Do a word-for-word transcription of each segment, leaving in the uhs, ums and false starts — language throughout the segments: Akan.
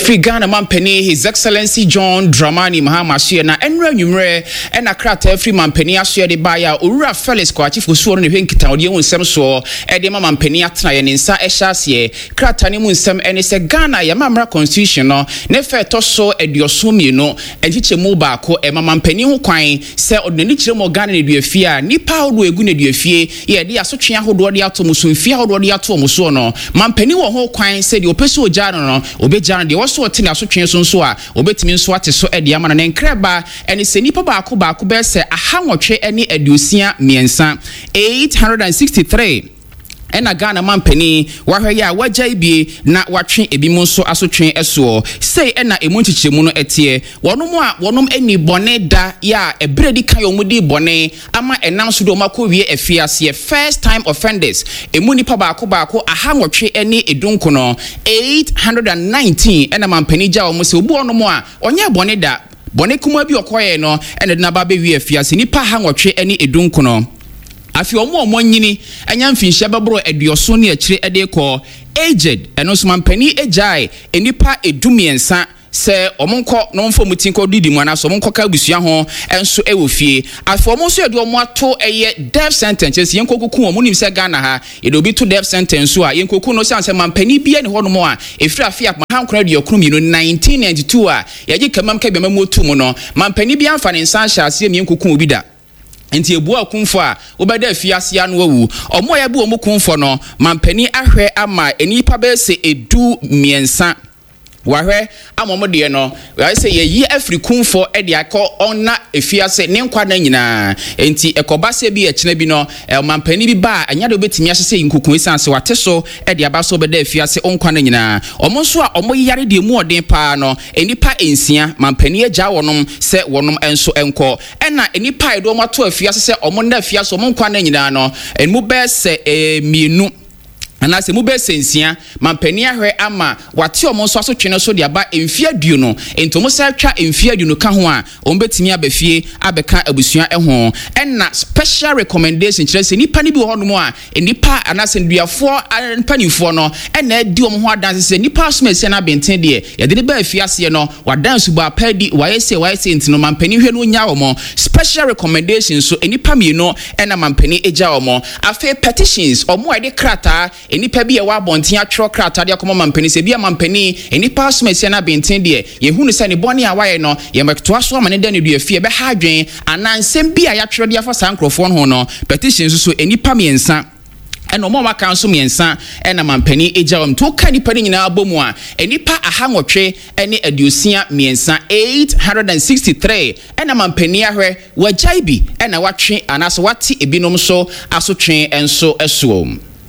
Free Ghana Mampeni, His Excellency John Dramani Mahama Shia na Enra Numre, and a crata free Mampeni Ashia de Baya, Ura Felix Quachi for sworn in Hinkita, the own sem so, Edema Mampeni Atna and Insa Eshasie, Kratanimun sem and it's a Ghana Yamamra Constitution, no, Nefer Toso Ediosum, you know, and Hiche Mobako, and Mampeni Huquine, say on the Nichel Morgan in the Fia, Nipa would go to Fie, yeah, they are such a who do the Atomusun, Fia or the Atomusono, Mampeni Huquine said your peso Jano, Obejan, the also a thing as such as so, Obetimin Swat so at the Yaman and Creba, and it's a Nipa Baku Baku Besse, a hamoche any educia miensa, eight hundred sixty-three. Ena Ghana Mampeni wahwe ya wajaibie na watwe ebimu so asotwe eso sei ena emunchichemu no etie wonom a wonom eni bone da ya ebredi kan yomudi bone ama enam so do makowie efiase first time offenders emuni pa baako baako aha nwotwe eni edunko no eight hundred nineteen ena Mampeni ja omo se obu onom a onye bone da bone kuma bi okoye no ena de na ba be wie efiase ni pa ha nwotwe eni edunko no afi omo omo nyini anya mfinhye babro eduoso ne akire ede ko aged eno so Mampeni ejai enipa edumiensa se omonko no mfo mutinko didi mu anaso omonko ka busua ho enso ewofie afi omo so edu omo ato eye death sentence yenkokuku omo nim se Ghana ha edo bi to death sentence so a yenkoku no sanse Mampeni bia ne hono a efira afia mahankora de okunu mi no nineteen ninety-two a yaje kamam ka bia mamotu mu no Mampeni bia mfa ne nsa hyase mi yenkoku obi da enti ebu akunfo a obeda afiase anu awu omo ya bu omo kunfo no Mampeni ahwe ama enipa be se edu miensa wahwe amomo de no wai se ye yi afrikunfo e de akọ onna efiase ne nkwa na nyina enti ekoba se bi echina bi no Mampeni bi ba anya de obetimi ahye se nkukun esanse wate so e de aba so obeda efiase onkwa na nyina omo so a omo yare de mu odin pa no enipa ensia Mampeni agya wonom se wonom enso enko ena enipa edo omo to afiase se omo na afiase omo nkwa na nyina no enmu be se mienu ana se mu be sensia Mampeni ahwe ama wate omo so aso twene so de aba emfia du no entomo sa twa emfia du no ka ho a ombetimi abafie abeka abusua eho enna special recommendation kire se nipa ni bi ho no mu a nipa ana se nduafo panifo no enna di omo ho adanse se nipa so mesia na benten de ye de ba afiase no wadansu ba padi wayese wayese ntino Mampeni hwe no nya omo special recommendation so enipa mi no enna Mampeni eja omo afa petitions omo ade krata enipa bi e wa bonten atwro krata de akoma Mampeni se bia Mampeni enipa asmesia na benten de ye hunu se ne bone a waye no ye mekto aso amane de ne du afie be ha adwen anansem bi a ya twro de afa sankrofo no no petitions so enipa miensa eno mo maka nso miensa ena Mampeni ejawam to ka nipa ni nyina abomu a enipa ahangotwe ene aduosia miensa eight hundred sixty-three ena Mampeni ahwe wajaibi ena watwe anaso wati ebinom so asotwe enso eso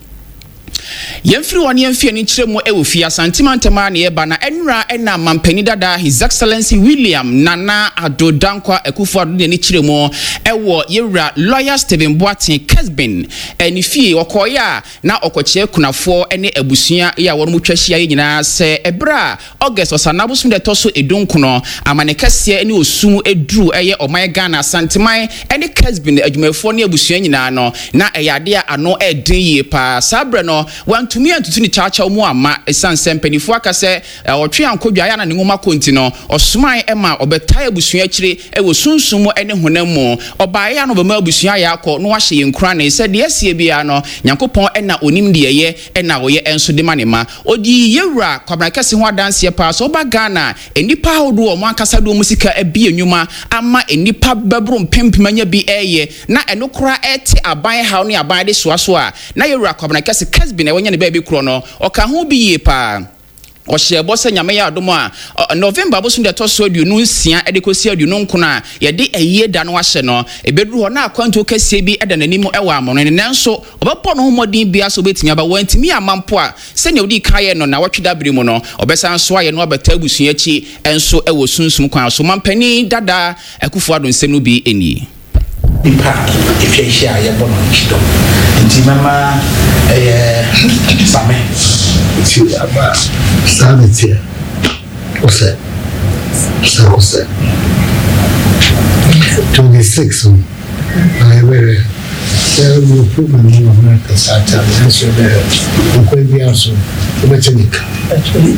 Yemfiri wani yemfie ni chiremu ewu fia santima ntema ni eba na enra ena Mampeni dada His Excellency William Nana Ado Dankwa Akufo-Addo ni chiremu ewo yewra lawyer Stephen Boateng Kesbin eni fie okoya na okoche kunafo ene abusua ya wonu twahia nyina se ebra August osanabusum de toso edunkuno amane kase ene osum eduru eye oman Ghana santima ene Kesbin adwumafo ne abusua nyina no na eyade ano edin ye pa sabre no wantumi antutu ni chacha omu ama esanse mpanifo akase otwe ankodwa ya na ne ngoma konti no osman ema obetai abusua akire ewo sunsumu ene honam obaye ya no bema abusua ya akọ no wahye yenkura na ese de asie bia no Nyankopon ena onim de ye ena oye enso de manema odi yewura kwabra kase ho adanse pa so ba Ghana enipa hodo omo ankasa do musika abi enwuma ama enipa babro mpempemanya bi eye na enokura eti aban hawo ne aban de soaso a na yewura kwabra kase Kesbin e wonya ne baby kro no oka ho bi ye pa o hye bo se nyame ya adomo a November bo so de to so aduonu nsia e de kosi aduonu nkona ye de aye da no ahye no ebeduru ho na akwanto kasie bi eda nanim e wa amono ne nanso obepo no homodin bia so betimi aba wantimi amampo a se ne odi kaye no na watweda biri mu no obesa nso aye no abata abusua chi enso e wo sunsum kwan so Mampeni dada Akufo-Addo nsem no bi eni impact if you share your bone chido nti mama eh same ti aba sanity ose ose ose twenty-six I will there will put my name of America Satan, and so there, and when we are so, Mechanica. Actually,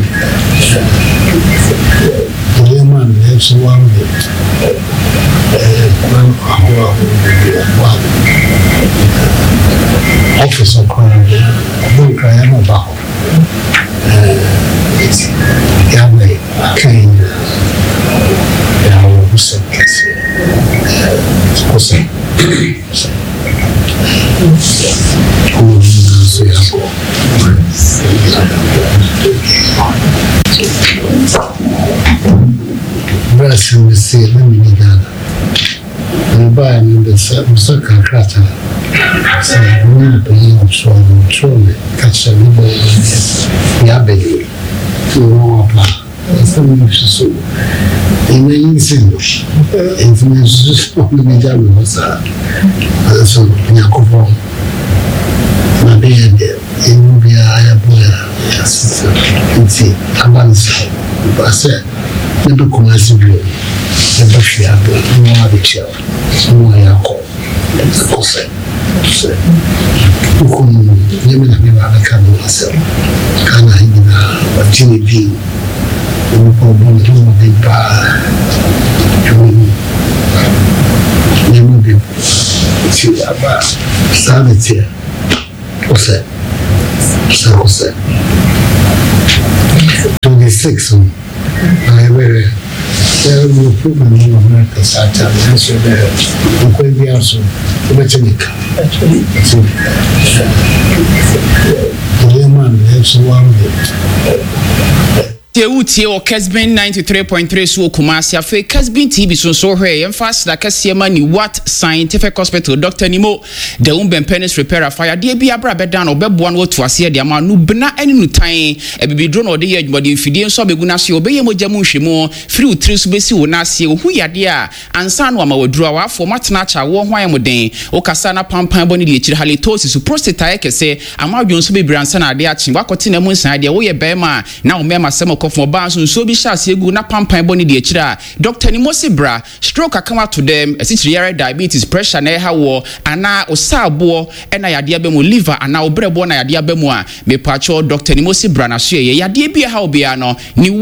the woman has one office of crime, I don't cry about it's Yahweh, Cain, Yahweh, who said, Jose. Blessing the sea, let me be done. And by the second crater, say, we will be in trouble, truly, catch a little Yabby to roll up. Some so in the English information on the media was so Yakovo. My dear, it will be a boy, yes, and see, I want to say, but I said, never come as you, never fear, no other child, no Yako, and the person. Who never never can myself, can I in a Jimmy Bean. No problem, no big bar. You will be see about sanity. What's that? What's that? Twenty-six. I will. There will put my name of America Satan, and so there, and when we are so, Mechanica. Actually, the woman has one. Tie o Kesbin ninety-three point three so Kumasi afi Kesbin T V so so hwe yemfa da kasiema ni what scientific hospital Doctor Nimo the umben penis repair fire de bia bra beda na obeboa no to ase de ama no bna ani no tan e bibidro no de ye adwuma de mfidie nso beguna se obeye mogya mu nhwemu free utri so besi wo na ase ohu yade a ansa no ama waduru wa afo matena cha wo hwan moden o kasa na pampan boni de ekiri halitosis prostate kese ama adwon so bebira ansa na ade achi wakote na mu nsan de wo ye bema na wo mema sem for banso so bi shase egu na pampan boni de ekira Doctor Nimosi bra stroke akama to them esichiri diabetes pressure na ha wo ana osabo e na yade abemu liver ana obrebo na yade abemu a me pacho Doctor Nimosi bra na so ye yade bi ha obi ano ni